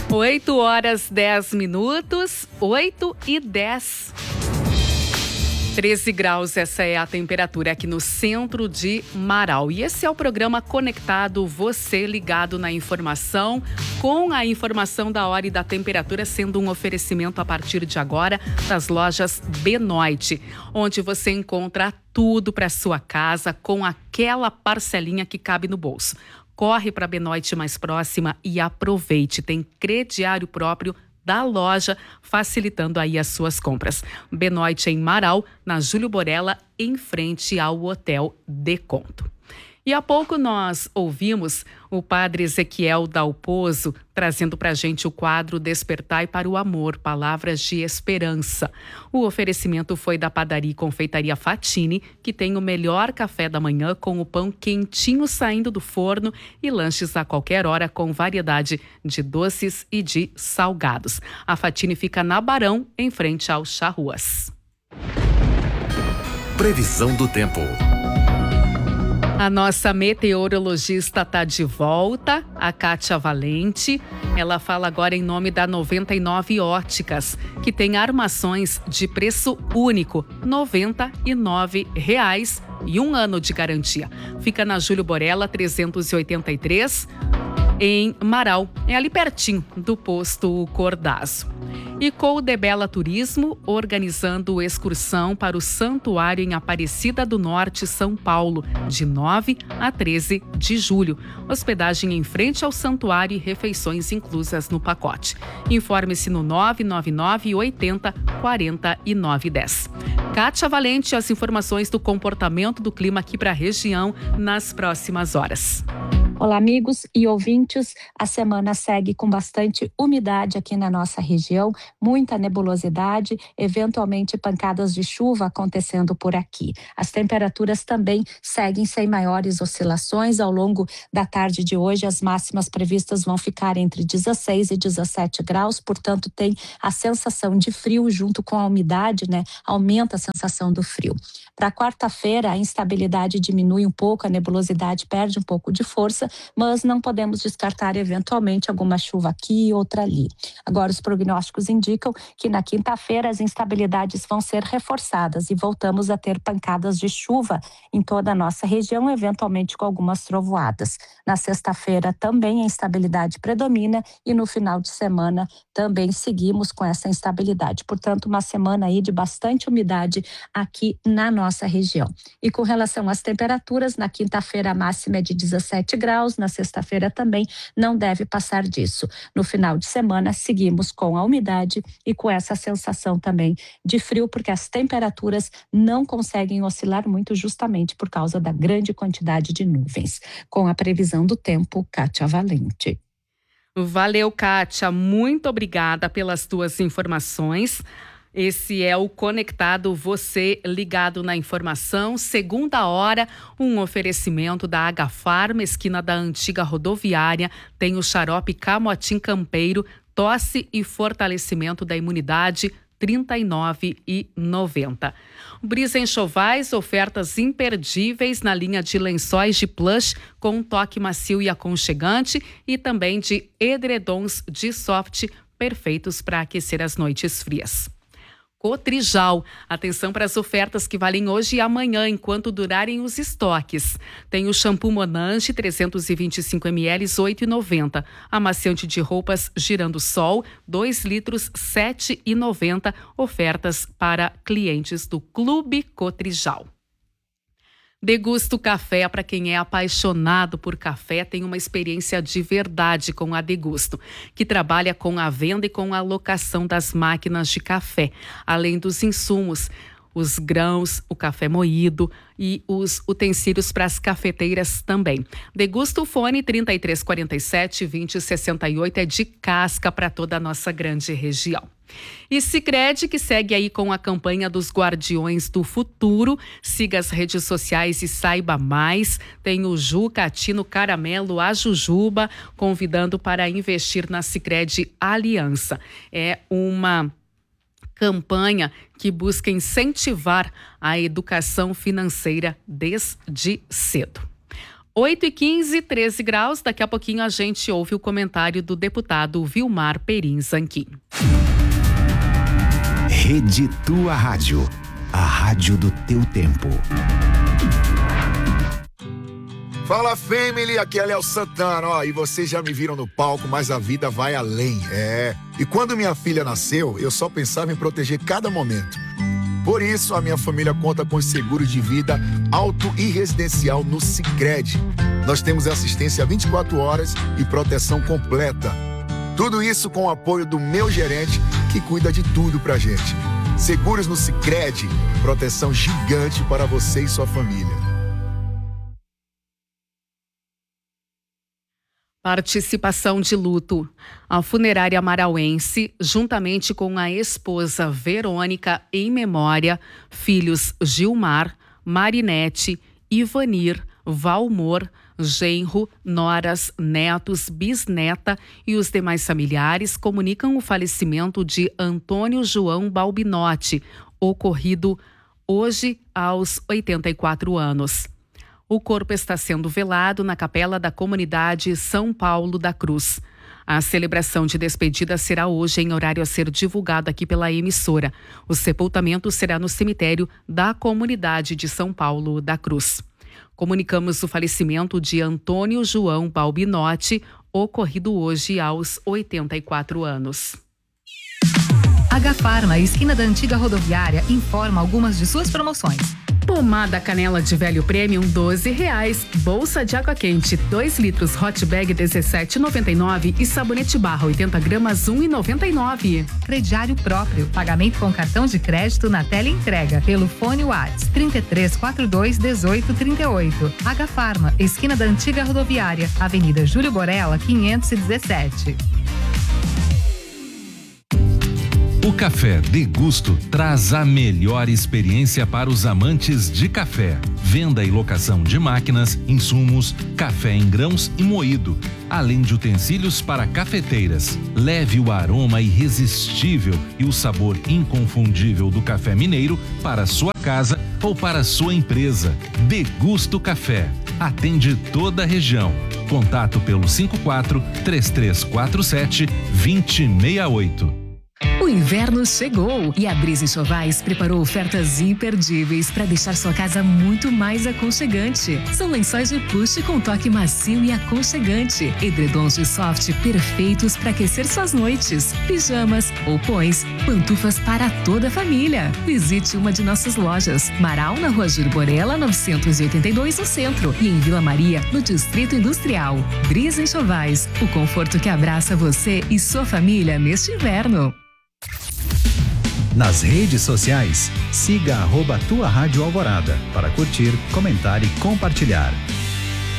8h10, 8h10. 13 graus, essa é a temperatura aqui no centro de Marau. E esse é o programa Conectado, você ligado na informação, com a informação da hora e da temperatura, sendo um oferecimento a partir de agora das lojas Benoit, onde você encontra tudo para sua casa com aquela parcelinha que cabe no bolso. Corre para a Benoit mais próxima e aproveite, tem crediário próprio da loja, facilitando aí as suas compras. Benoit em Marau, na Júlio Borella, em frente ao Hotel Deconto. E há pouco nós ouvimos o padre Ezequiel Dalpozo trazendo para a gente o quadro Despertai para o Amor, Palavras de Esperança. O oferecimento foi da padaria e confeitaria Fatini, que tem o melhor café da manhã com o pão quentinho saindo do forno e lanches a qualquer hora com variedade de doces e de salgados. A Fatini fica na Barão, em frente ao Charruas. Previsão do tempo. A nossa meteorologista está de volta, a Kátia Valente. Ela fala agora em nome da 99 Óticas, que tem armações de preço único, R$ 99 e 1 ano de garantia. Fica na Júlio Borella 383, em Marau. É ali pertinho do posto Cordazo. E com o Debela Turismo, organizando excursão para o Santuário em Aparecida do Norte, São Paulo, de 9 a 13 de julho. Hospedagem em frente ao santuário e refeições inclusas no pacote. Informe-se no 999 80 49 10. Kátia Valente, as informações do comportamento do clima aqui para a região nas próximas horas. Olá, amigos e ouvintes. A semana segue com bastante umidade aqui na nossa região, muita nebulosidade, eventualmente pancadas de chuva acontecendo por aqui. As temperaturas também seguem sem maiores oscilações. Ao longo da tarde de hoje, as máximas previstas vão ficar entre 16 e 17 graus, portanto, tem a sensação de frio junto com a umidade, né? Aumenta a sensação do frio. Para quarta-feira, a instabilidade diminui um pouco, a nebulosidade perde um pouco de força, mas não podemos descartar eventualmente alguma chuva aqui e outra ali. Agora, os prognósticos indicam que na quinta-feira as instabilidades vão ser reforçadas e voltamos a ter pancadas de chuva em toda a nossa região, eventualmente com algumas trovoadas. Na sexta-feira também a instabilidade predomina e no final de semana também seguimos com essa instabilidade. Portanto, uma semana aí de bastante umidade aqui na nossa região. E com relação às temperaturas, na quinta-feira a máxima é de 17 graus, na sexta-feira também não deve passar disso. No final de semana seguimos com a umidade e com essa sensação também de frio, porque as temperaturas não conseguem oscilar muito justamente por causa da grande quantidade de nuvens. Com a previsão do tempo, Kátia Valente. Valeu, Kátia. Muito obrigada pelas tuas informações. Esse é o Conectado, você ligado na informação. Segunda hora, um oferecimento da Agafarma, esquina da antiga rodoviária. Tem o xarope Camotim Campeiro, tosse e fortalecimento da imunidade, R$ 39,90. Brisa Enxovais, ofertas imperdíveis na linha de lençóis de plush com um toque macio e aconchegante e também de edredons de soft perfeitos para aquecer as noites frias. Cotrijal, atenção para as ofertas que valem hoje e amanhã, enquanto durarem os estoques. Tem o shampoo Monange 325 ml, R$ 8,90. Amaciante de roupas Girando Sol, 2 litros, R$ 7,90. Ofertas para clientes do Clube Cotrijal. Degusta o Café, para quem é apaixonado por café, tem uma experiência de verdade com a Degusto, que trabalha com a venda e com a locação das máquinas de café, além dos insumos, os grãos, o café moído e os utensílios para as cafeteiras também. Degusta o fone 3347-2068, é de casca para toda a nossa grande região. E Sicredi, que segue aí com a campanha dos Guardiões do Futuro. Siga as redes sociais e saiba mais. Tem o Juca, Tino, Caramelo, a Jujuba, convidando para investir na Sicredi Aliança. É uma campanha que busca incentivar a educação financeira desde cedo. 8h15, 13 graus. Daqui a pouquinho a gente ouve o comentário do deputado Vilmar Perim Zanquim. Rede Tua Rádio, a rádio do teu tempo. Fala, family, aqui é Léo Santana, e vocês já me viram no palco, mas a vida vai além, E quando minha filha nasceu, eu só pensava em proteger cada momento. Por isso, a minha família conta com seguros de vida auto e residencial no Sicredi. Nós temos assistência 24 horas e proteção completa. Tudo isso com o apoio do meu gerente, que cuida de tudo pra gente. Seguros no Sicredi, proteção gigante para você e sua família. Participação de luto. A funerária marauense, juntamente com a esposa Verônica, em memória, filhos Gilmar, Marinete, Ivanir, Valmor, genro, noras, netos, bisneta e os demais familiares comunicam o falecimento de Antônio João Balbinotti, ocorrido hoje aos 84 anos. O corpo está sendo velado na capela da comunidade São Paulo da Cruz. A celebração de despedida será hoje em horário a ser divulgado aqui pela emissora. O sepultamento será no cemitério da comunidade de São Paulo da Cruz. Comunicamos o falecimento de Antônio João Balbinotti, ocorrido hoje aos 84 anos. H-Farma, esquina da antiga rodoviária, informa algumas de suas promoções. Pomada Canela de Velho Premium, R$12. Bolsa de água quente, 2 litros, Hot Bag, R$17,99 e sabonete barra, 80 gramas, R$1,99. Crediário próprio, pagamento com cartão de crédito na tela entrega, pelo fone WhatsApp 33421838. H-Farma, esquina da antiga rodoviária, Avenida Júlio Borella, 517. O Café Degusto traz a melhor experiência para os amantes de café. Venda e locação de máquinas, insumos, café em grãos e moído, além de utensílios para cafeteiras. Leve o aroma irresistível e o sabor inconfundível do café mineiro para a sua casa ou para a sua empresa. Degusto Café. Atende toda a região. Contato pelo 54-3347-2068. O inverno chegou e a Brisa Enxovais preparou ofertas imperdíveis para deixar sua casa muito mais aconchegante. São lençóis de plush com toque macio e aconchegante, edredons de soft perfeitos para aquecer suas noites, pijamas, roupões, pantufas para toda a família. Visite uma de nossas lojas, Marau, na Rua Júlio Borella, 982, no centro, e em Vila Maria, no Distrito Industrial. Brisa Enxovais, o conforto que abraça você e sua família neste inverno. Nas redes sociais, siga @Tua Rádio Alvorada para curtir, comentar e compartilhar.